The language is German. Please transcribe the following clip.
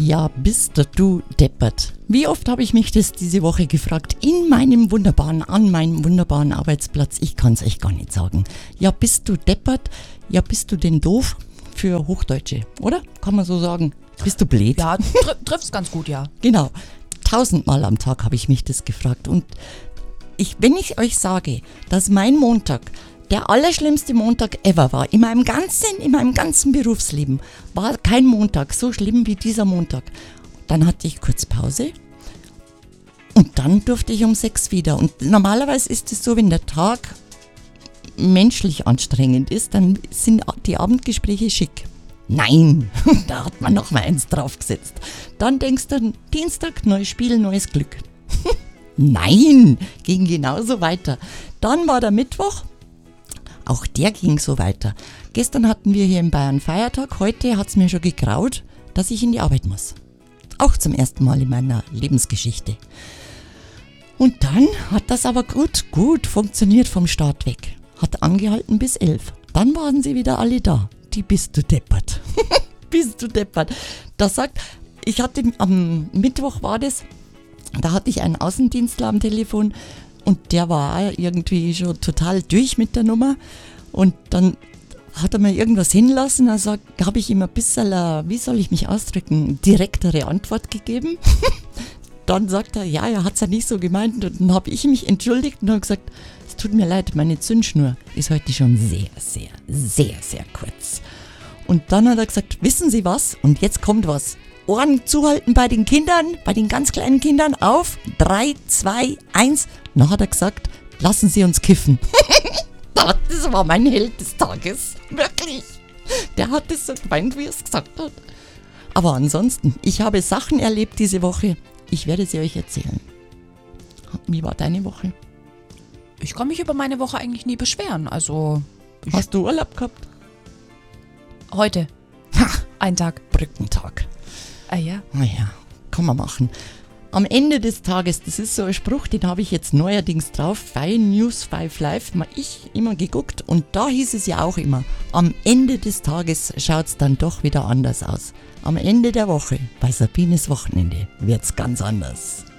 Ja, bist du deppert. Wie oft habe ich mich das diese Woche gefragt, an meinem wunderbaren Arbeitsplatz, ich kann es echt gar nicht sagen. Ja, bist du deppert? Ja, bist du denn doof? Für Hochdeutsche, oder? Kann man so sagen. Bist du blöd? Ja, trifft's ganz gut, ja. Genau. 1000-mal am Tag habe ich mich das gefragt. Und wenn ich euch sage, dass mein Montag der allerschlimmste Montag ever war, in meinem ganzen Berufsleben, war kein Montag so schlimm wie dieser Montag. Dann hatte ich kurz Pause und dann durfte ich um 6 wieder. Und normalerweise ist es so, wenn der Tag menschlich anstrengend ist, dann sind die Abendgespräche schick. Nein, da hat man noch mal eins draufgesetzt. Dann denkst du, Dienstag, neues Spiel, neues Glück. Nein, ging genauso weiter. Dann war der Mittwoch. Auch der ging so weiter. Gestern hatten wir hier in Bayern Feiertag. Heute hat es mir schon gegraut, dass ich in die Arbeit muss. Auch zum ersten Mal in meiner Lebensgeschichte. Und dann hat das aber gut funktioniert vom Start weg. Hat angehalten bis 11. Dann waren sie wieder alle da. Die bist du deppert. Bist du deppert. Das sagt, ich hatte am Mittwoch war das, da hatte ich einen Außendienstler am Telefon. Und der war irgendwie schon total durch mit der Nummer. Und dann hat er mir irgendwas hinlassen. Also habe ich ihm ein bisschen, wie soll ich mich ausdrücken, direktere Antwort gegeben. Dann sagt er, ja, er hat es ja nicht so gemeint. Und dann habe ich mich entschuldigt und habe gesagt, es tut mir leid, meine Zündschnur ist heute schon sehr kurz. Und dann hat er gesagt, wissen Sie was? Und jetzt kommt was. Ohren zuhalten bei den Kindern, bei den ganz kleinen Kindern auf. 3, 2, 1. Dann hat er gesagt, lassen Sie uns kiffen. Das war mein Held des Tages. Wirklich. Der hat es so gemeint, wie er es gesagt hat. Aber ansonsten, ich habe Sachen erlebt diese Woche. Ich werde sie euch erzählen. Wie war deine Woche? Ich kann mich über meine Woche eigentlich nie beschweren. Also. Hast du Urlaub gehabt? Heute. Ein Tag. Brückentag. Ah ja. Naja, kann man machen. Am Ende des Tages, das ist so ein Spruch, den habe ich jetzt neuerdings drauf, bei News 5 Live, mal ich immer geguckt und da hieß es ja auch immer, am Ende des Tages schaut es dann doch wieder anders aus. Am Ende der Woche, bei Sabines Wochenende, wird's ganz anders.